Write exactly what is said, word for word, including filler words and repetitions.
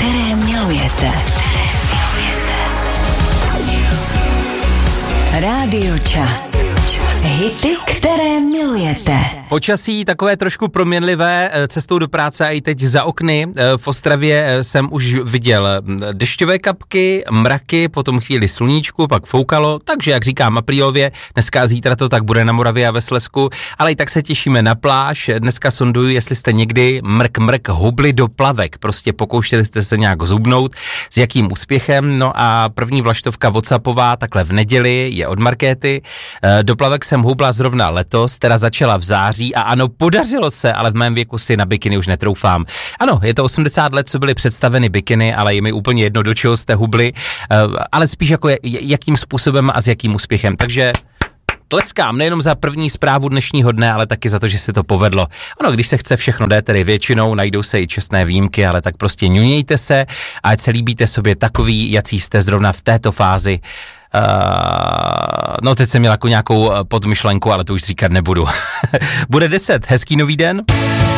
které milujete. Které milujete. Rádio Čas. Hity, které milujete. Počasí takové trošku proměnlivé, cestou do práce a i teď za okny. V Ostravě jsem už viděl dešťové kapky, mraky, potom chvíli sluníčku, pak foukalo, takže jak říkám aprílově, dneska a zítra to tak bude na Moravě a ve Slezsku, ale i tak se těšíme na pláž. Dneska sonduju, jestli jste někdy mrk mrk hubli do plavek, prostě pokoušeli jste se nějak zhubnout, s jakým úspěchem. No a první vlaštovka WhatsAppová takhle v neděli je od Markéty. Do plavek jsem hubla zrovna letos, teda začala v září a ano, podařilo se, ale v mém věku si na bikiny už netroufám. Ano, je to osmdesát let, co byly představeny bikiny, ale je mi úplně jedno, do čeho jste hubli, ale spíš jako jakým způsobem a s jakým úspěchem. Takže tleskám nejenom za první zprávu dnešního dne, ale taky za to, že se to povedlo. Ono, když se chce, všechno jde, tedy většinou, najdou se i čestné výjimky, ale tak prostě ňunějte se a ať se líbíte sobě takový, jací jste zrovna v této fázi. Uh, no teď jsem měl jako nějakou podmyšlenku, ale to už říkat nebudu. Bude deset, hezký nový den.